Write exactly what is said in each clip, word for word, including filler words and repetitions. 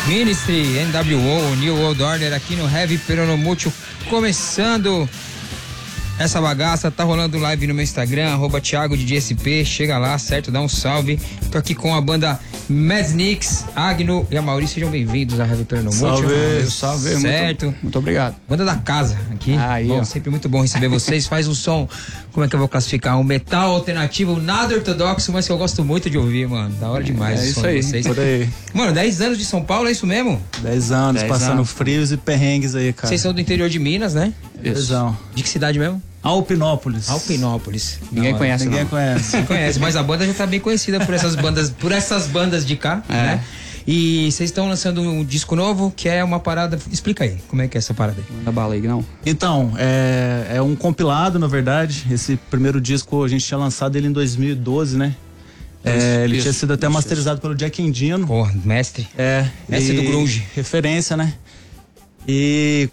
Ministry, N W O, New World Order aqui no Heavy Peronomútil, começando essa bagaça. Tá rolando live no meu Instagram, arroba Thiago D J S P, chega lá, certo? Dá um salve. Tô aqui com a banda Mesnix, Agno e a Maurício, sejam bem-vindos à Heavy Peronomútil. Salve, salve, certo? Muito, muito obrigado. Banda da casa aqui, aí, bom, ó. sempre muito bom receber vocês. Faz um som, como é que eu vou classificar? Um metal alternativo, nada ortodoxo, mas que eu gosto muito de ouvir, mano. Da hora demais É o isso som aí, de vocês. por aí. Mano, dez anos de São Paulo, é isso mesmo? dez anos, dez passando anos. frios e perrengues aí, cara. Vocês são do interior de Minas, né? Isso. De que cidade mesmo? Alpinópolis. Alpinópolis. Ninguém Não, conhece, Ninguém não. conhece. Ninguém conhece, mas a banda já tá bem conhecida por essas bandas, por essas bandas de cá, É. né? E vocês estão lançando um disco novo, que é uma parada... Explica aí, como é que é essa parada aí? Da bala aí, não? Então, é, é um compilado, na verdade. Esse primeiro disco a gente tinha lançado ele em dois mil e doze, né? É, ele isso, tinha sido até isso, masterizado pelo Jack Endino. Porra, mestre. É. Mestre e- do grunge. Referência, né? E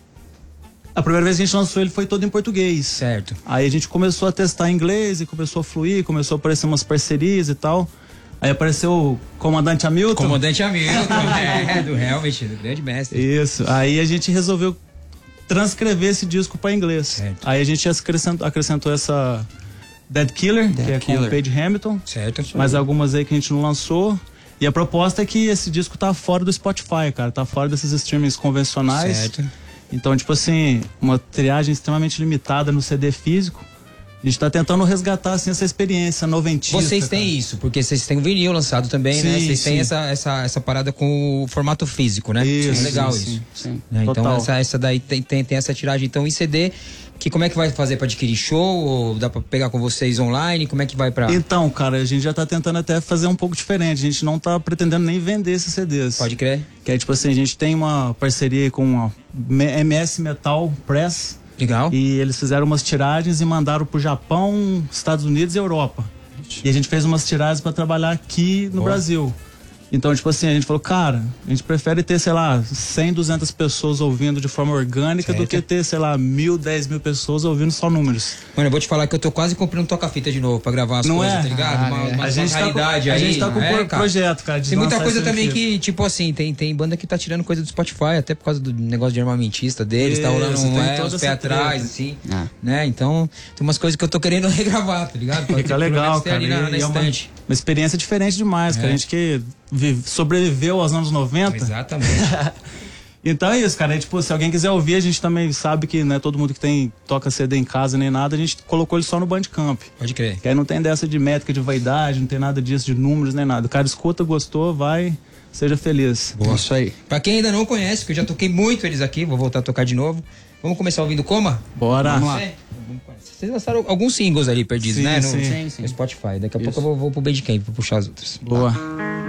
a primeira vez que a gente lançou ele foi todo em português. Certo. Aí a gente começou a testar em inglês e começou a fluir, começou a aparecer umas parcerias e tal. Aí apareceu o Comandante Hamilton. Comandante Hamilton, é, do Helmet, do grande mestre. Isso. Aí a gente resolveu transcrever esse disco para inglês. Certo. Aí a gente acrescentou, acrescentou essa Dead Killer, Dead que é Killer. com o Page Hamilton. Certo. Mais algumas aí que a gente não lançou. E a proposta é que esse disco tá fora do Spotify, cara. Tá fora desses streamings convencionais. Certo. Então, tipo assim, uma triagem extremamente limitada no C D físico. A gente tá tentando resgatar, assim, essa experiência noventista. Vocês têm cara. isso, porque vocês têm o vinil lançado também, né? Sim, Vocês têm sim. essa, essa, essa parada com o formato físico, né? Isso, é legal sim, isso. sim. Sim. Né? Então Total. essa, essa daí tem, tem, tem essa tiragem então em C D, que como é que vai fazer pra adquirir show? Ou dá pra pegar com vocês online? Como é que vai pra... Então, cara, a gente já tá tentando até fazer um pouco diferente. A gente não tá pretendendo nem vender esses C Ds. Pode crer? Que é tipo assim, a gente tem uma parceria com a M S Metal Press. Legal. E eles fizeram umas tiragens e mandaram pro Japão, Estados Unidos e Europa. E a gente fez umas tiragens pra trabalhar aqui no Boa. Brasil. Então, tipo assim, a gente falou, cara, a gente prefere ter, sei lá, cem, duzentas pessoas ouvindo de forma orgânica Certo. do que ter, sei lá, mil, dez mil pessoas ouvindo só números. Mano, eu vou te falar que eu tô quase comprando um toca-fita de novo pra gravar umas Não coisas, é? tá ligado? Ah, uma, é. uma, A gente, uma tá com, raridade a aí. gente tá com é, um cara. projeto, cara, de Tem muita lançar coisa esse também fita. que, tipo assim, tem, tem banda que tá tirando coisa do Spotify, até por causa do negócio de armamentista deles, tá rolando Isso, um, tem é, toda uns essa pé treta. atrás, assim, Ah. né? Então, tem umas coisas que eu tô querendo regravar, tá ligado? Pra Fica ter- pelo legal, menos ter cara. ali na, e na é uma, estante. uma experiência diferente demais, cara. É. A gente que vive, sobreviveu aos anos noventa. Exatamente. Então é isso, cara. É, tipo, se alguém quiser ouvir, a gente também sabe que não é todo mundo que tem toca C D em casa nem nada, a gente colocou ele só no Bandcamp. Pode crer. Que aí não tem dessa de métrica, de vaidade, não tem nada disso, de números nem nada. O cara escuta, gostou, vai, seja feliz. Boa. Isso aí. Pra quem ainda não conhece, que eu já toquei muito eles aqui, vou voltar a tocar de novo. Vamos começar ouvindo Coma? Bora. Vamos lá. É. Vocês lançaram alguns singles ali perdidos, Sim, né? No, sim. Sim, sim. no Spotify. Daqui a Isso. pouco eu vou, vou pro Bandcamp pra puxar as outras. Boa. Tá.